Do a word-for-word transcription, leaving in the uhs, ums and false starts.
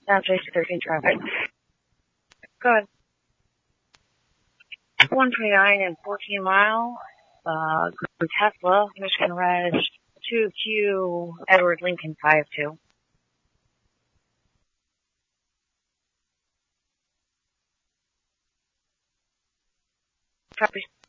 Down J C thirteen traffic. Go ahead. one twenty-nine and fourteen mile, uh, Tesla, Michigan Reg, two Q, Edward Lincoln five two. Copy.